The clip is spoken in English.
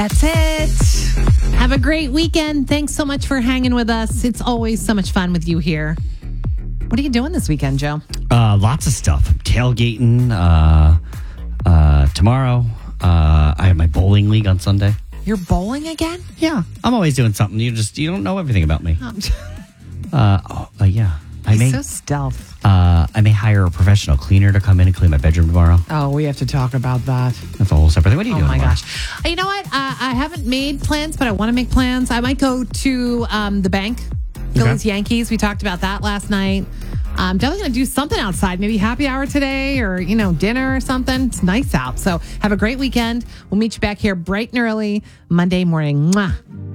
That's it. Have a great weekend. Thanks so much for hanging with us. It's always so much fun with you here. What are you doing this weekend, Joe? Lots of stuff. Tailgating tomorrow. I have my bowling league on Sunday. You're bowling again? Yeah, I'm always doing something. You don't know everything about me. Yeah. He's so stealth. I may hire a professional cleaner to come in and clean my bedroom tomorrow. Oh, we have to talk about that. That's a whole separate thing. What are you doing? Oh my tomorrow? gosh. You know what? I haven't made plans, but I want to make plans. I might go to the bank. Phillies Yankees. We talked about that last night. I'm definitely going to do something outside. Maybe happy hour today or, dinner or something. It's nice out. So have a great weekend. We'll meet you back here bright and early Monday morning. Mwah.